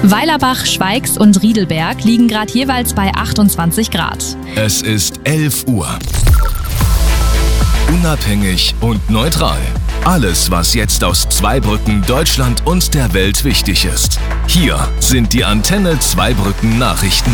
Weilerbach, Schweigs und Riedelberg liegen gerade jeweils bei 28 Grad. Es ist 11 Uhr. Unabhängig und neutral. Alles, was jetzt aus Zweibrücken, Deutschland und der Welt wichtig ist. Hier sind die Antenne Zweibrücken Nachrichten.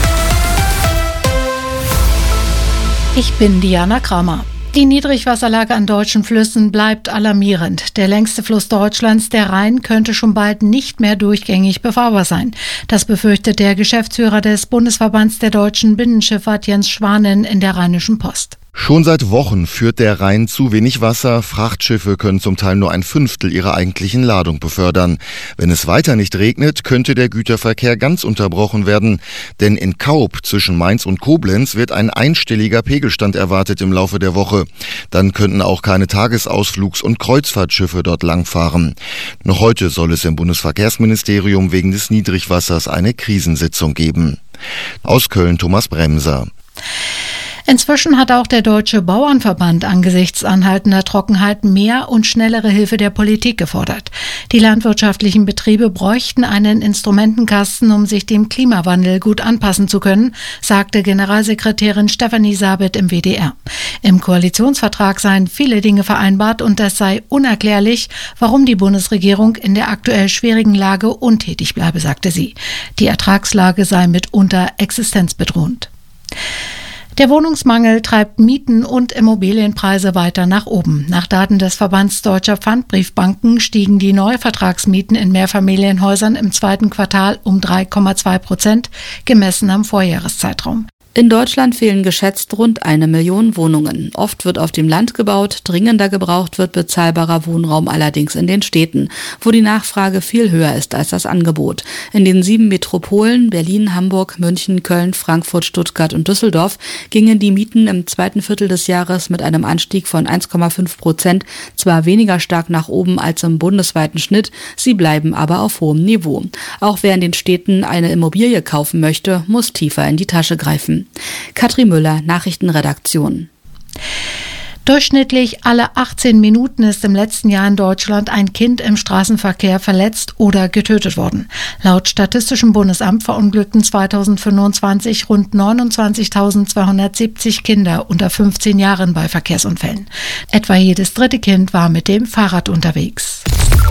Ich bin Diana Kramer. Die Niedrigwasserlage an deutschen Flüssen bleibt alarmierend. Der längste Fluss Deutschlands, der Rhein, könnte schon bald nicht mehr durchgängig befahrbar sein. Das befürchtet der Geschäftsführer des Bundesverbands der deutschen Binnenschifffahrt Jens Schwanen in der Rheinischen Post. Schon seit Wochen führt der Rhein zu wenig Wasser. Frachtschiffe können zum Teil nur ein Fünftel ihrer eigentlichen Ladung befördern. Wenn es weiter nicht regnet, könnte der Güterverkehr ganz unterbrochen werden. Denn in Kaub zwischen Mainz und Koblenz wird ein einstelliger Pegelstand erwartet im Laufe der Woche. Dann könnten auch keine Tagesausflugs- und Kreuzfahrtschiffe dort langfahren. Noch heute soll es im Bundesverkehrsministerium wegen des Niedrigwassers eine Krisensitzung geben. Aus Köln Thomas Bremser. Inzwischen hat auch der Deutsche Bauernverband angesichts anhaltender Trockenheit mehr und schnellere Hilfe der Politik gefordert. Die landwirtschaftlichen Betriebe bräuchten einen Instrumentenkasten, um sich dem Klimawandel gut anpassen zu können, sagte Generalsekretärin Stefanie Sabet im WDR. Im Koalitionsvertrag seien viele Dinge vereinbart und es sei unerklärlich, warum die Bundesregierung in der aktuell schwierigen Lage untätig bleibe, sagte sie. Die Ertragslage sei mitunter existenzbedrohend. Der Wohnungsmangel treibt Mieten und Immobilienpreise weiter nach oben. Nach Daten des Verbands Deutscher Pfandbriefbanken stiegen die Neuvertragsmieten in Mehrfamilienhäusern im zweiten Quartal um 3,2%, gemessen am Vorjahreszeitraum. In Deutschland fehlen geschätzt rund 1 Million Wohnungen. Oft wird auf dem Land gebaut, dringender gebraucht wird bezahlbarer Wohnraum allerdings in den Städten, wo die Nachfrage viel höher ist als das Angebot. In den 7 Metropolen Berlin, Hamburg, München, Köln, Frankfurt, Stuttgart und Düsseldorf gingen die Mieten im zweiten Viertel des Jahres mit einem Anstieg von 1,5% zwar weniger stark nach oben als im bundesweiten Schnitt, sie bleiben aber auf hohem Niveau. Auch wer in den Städten eine Immobilie kaufen möchte, muss tiefer in die Tasche greifen. Katrin Müller, Nachrichtenredaktion. Durchschnittlich alle 18 Minuten ist im letzten Jahr in Deutschland ein Kind im Straßenverkehr verletzt oder getötet worden. Laut Statistischem Bundesamt verunglückten 2025 rund 29.270 Kinder unter 15 Jahren bei Verkehrsunfällen. Etwa jedes dritte Kind war mit dem Fahrrad unterwegs.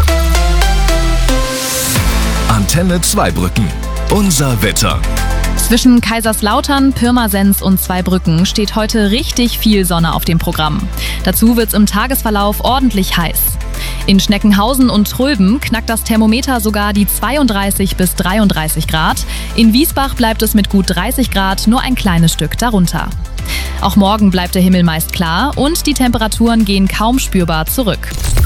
Antenne Zweibrücken. Unser Wetter. Zwischen Kaiserslautern, Pirmasens und Zweibrücken steht heute richtig viel Sonne auf dem Programm. Dazu wird's im Tagesverlauf ordentlich heiß. In Schneckenhausen und Tröben knackt das Thermometer sogar die 32 bis 33 Grad. In Wiesbach bleibt es mit gut 30 Grad nur ein kleines Stück darunter. Auch morgen bleibt der Himmel meist klar und die Temperaturen gehen kaum spürbar zurück.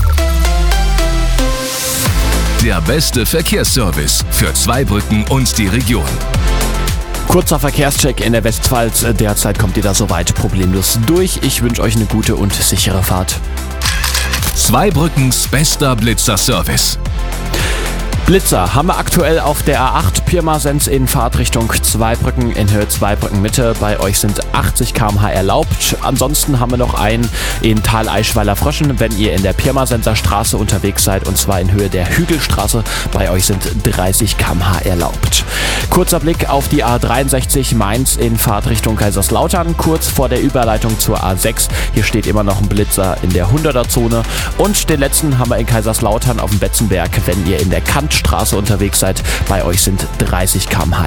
Der beste Verkehrsservice für Zweibrücken und die Region. Kurzer Verkehrscheck in der Westpfalz. Derzeit kommt ihr da soweit problemlos durch. Ich wünsche euch eine gute und sichere Fahrt. Zweibrückens bester Blitzer-Service. Blitzer haben wir aktuell auf der A8 Pirmasens in Fahrtrichtung Zweibrücken in Höhe Zweibrücken Mitte. Bei euch sind 80 km/h erlaubt. Ansonsten haben wir noch einen in Tal Eichweiler-Fröschen, wenn ihr in der Pirmasenser Straße unterwegs seid, und zwar in Höhe der Hügelstraße. Bei euch sind 30 km/h erlaubt. Kurzer Blick auf die A63 Mainz in Fahrtrichtung Kaiserslautern, kurz vor der Überleitung zur A6. Hier steht immer noch ein Blitzer in der 100er-Zone. Und den letzten haben wir in Kaiserslautern auf dem Betzenberg, wenn ihr in der Kantstraße unterwegs seid. Bei euch sind 30 km/h